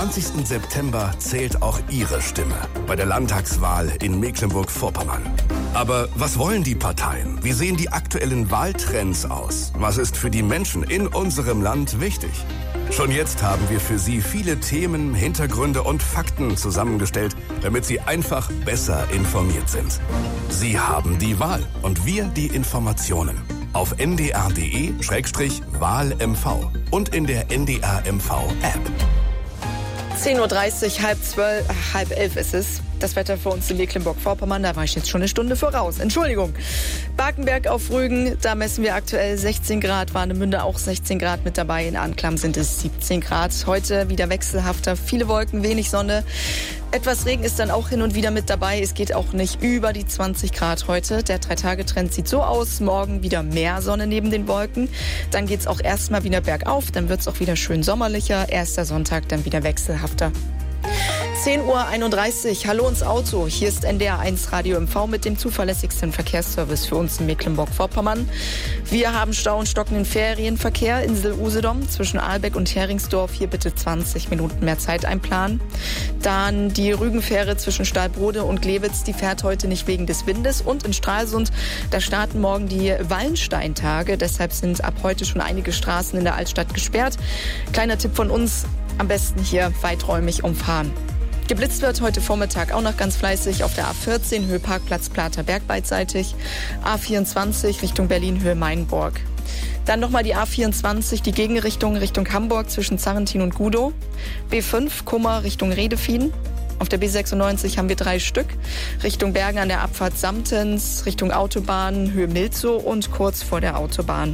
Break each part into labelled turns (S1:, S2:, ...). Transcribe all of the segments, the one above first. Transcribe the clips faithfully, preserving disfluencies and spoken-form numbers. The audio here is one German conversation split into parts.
S1: zwanzigsten September zählt auch Ihre Stimme bei der Landtagswahl in Mecklenburg-Vorpommern. Aber was wollen die Parteien? Wie sehen die aktuellen Wahltrends aus? Was ist für die Menschen in unserem Land wichtig? Schon jetzt haben wir für Sie viele Themen, Hintergründe und Fakten zusammengestellt, damit Sie einfach besser informiert sind. Sie haben die Wahl und wir die Informationen. Auf n d r punkt d e Schrägstrich Wahl M V und in der N D R M V-App.
S2: zehn Uhr dreißig, halb zwölf, halb elf ist es. Das Wetter für uns in Mecklenburg-Vorpommern, da war ich jetzt schon eine Stunde voraus. Entschuldigung. Barkenberg auf Rügen, da messen wir aktuell sechzehn Grad. Warnemünde auch sechzehn Grad mit dabei. In Anklam sind es siebzehn Grad. Heute wieder wechselhafter, viele Wolken, wenig Sonne. Etwas Regen ist dann auch hin und wieder mit dabei. Es geht auch nicht über die zwanzig Grad heute. Der Drei-Tage-Trend sieht so aus. Morgen wieder mehr Sonne neben den Wolken. Dann geht's auch erstmal wieder bergauf. Dann wird's auch wieder schön sommerlicher. Erster Sonntag dann wieder wechselhafter. zehn Uhr einunddreißig, hallo ins Auto. Hier ist N D R eins Radio M V mit dem zuverlässigsten Verkehrsservice für uns in Mecklenburg-Vorpommern. Wir haben Stau und stockenden Ferienverkehr. Insel Usedom zwischen Ahlbeck und Heringsdorf. Hier bitte zwanzig Minuten mehr Zeit einplanen. Dann die Rügenfähre zwischen Stahlbrode und Glewitz. Die fährt heute nicht wegen des Windes. Und in Stralsund, da starten morgen die Wallensteintage. Deshalb sind ab heute schon einige Straßen in der Altstadt gesperrt. Kleiner Tipp von uns, am besten hier weiträumig umfahren. Geblitzt wird heute Vormittag auch noch ganz fleißig auf der A vierzehn Höhe Parkplatz Plater Berg beidseitig, A vierundzwanzig Richtung Berlin Höhe Mainburg. Dann nochmal die A vierundzwanzig, die Gegenrichtung Richtung Hamburg zwischen Zarrentin und Gudow, B fünf Kummer Richtung Redefien. Auf der B sechsundneunzig haben wir drei Stück, Richtung Bergen an der Abfahrt Samtens, Richtung Autobahn Höhe Milzow und kurz vor der Autobahn.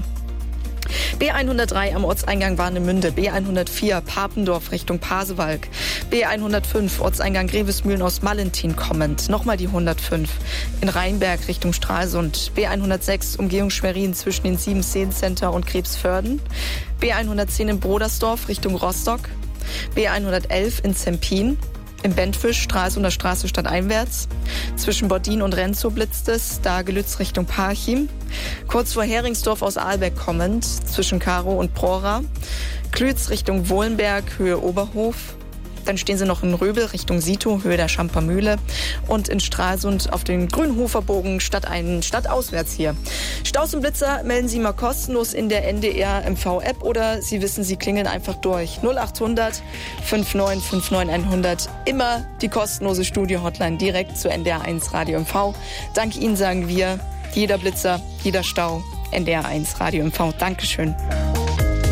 S2: B hundertdrei am Ortseingang Warnemünde, B hundertvier Papendorf Richtung Pasewalk, B hundertfünf Ortseingang Grevesmühlen aus Mallentin kommend, nochmal die hundertfünf in Rheinberg Richtung Stralsund, B hundertsechs Umgehung Schwerin zwischen den Siebenseen Center und Krebsförden, B hundertzehn in Brodersdorf Richtung Rostock, B hundertelf in Zempin, im Bentfisch, Stralsunder Straße stadteinwärts. Zwischen Bordin und Renzow blitzt es, da Gelütz Richtung Parchim. Kurz vor Heringsdorf aus Ahlbeck kommend, zwischen Karo und Prora. Klütz Richtung Wohlenberg, Höhe Oberhof. Dann stehen sie noch in Röbel Richtung Sito, Höhe der Schampermühle. Und in Stralsund auf den Grünhoferbogen stadtein, stadtauswärts hier. Staus und Blitzer melden Sie mal kostenlos in der N D R M V-App oder Sie wissen, Sie klingeln einfach durch. null achthundert neunundfünfzig neunundfünfzig hundert. Immer die kostenlose Studio-Hotline direkt zu N D R eins Radio M V. Dank Ihnen sagen wir, jeder Blitzer, jeder Stau, N D R eins Radio M V. Dankeschön.